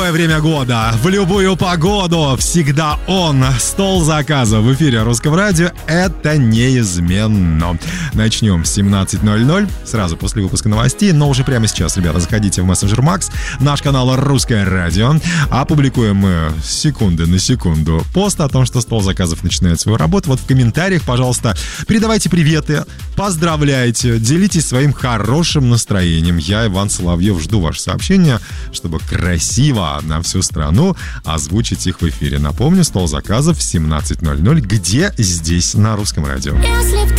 любое время года, в любую погоду, всегда он. Стол заказа в эфире Русского радио — это неизменно. Начнем с 17:00, сразу после выпуска новостей, но уже прямо сейчас, ребята, заходите в мессенджер Макс, наш канал Русское радио. Опубликуем мы секунды на секунду пост о том, что стол заказов начинает свою работу. Вот в комментариях, пожалуйста, передавайте приветы, поздравляйте, делитесь своим хорошим настроением. Я, Иван Соловьев, жду ваше сообщение, чтобы красиво на всю страну озвучить их в эфире. Напомню, стол заказов в 17:00. Где? Здесь, на Русском радио.